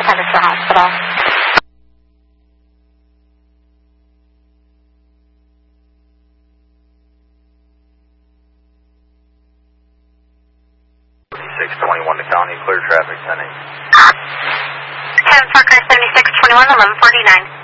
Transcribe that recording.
headed to the hospital. to County, clear traffic, 10-8. 10 Parker 7621, 1149.